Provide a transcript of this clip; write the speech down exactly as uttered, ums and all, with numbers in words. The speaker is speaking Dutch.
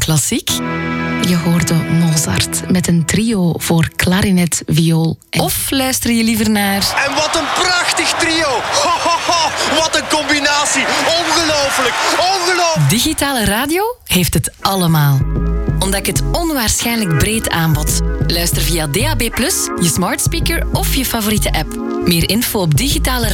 klassiek? Je hoorde Mozart met een trio voor klarinet, viool en... Of luister je liever naar... En wat een prachtig trio! Ho, ho, ho. Wat een combinatie! Ongelooflijk! Ongelooflijk! Digitale radio heeft het allemaal. Ontdek het onwaarschijnlijk breed aanbod. Luister via D A B plus, je smart speaker of je favoriete app. Meer info op digitale